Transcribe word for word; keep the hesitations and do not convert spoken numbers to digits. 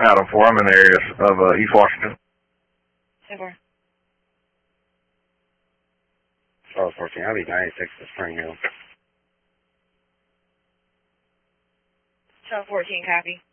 Adam four, I'm in the area of uh, East Washington. Over. Charles fourteen, I'll be ninety-six to Spring Hill. Charles fourteen, copy.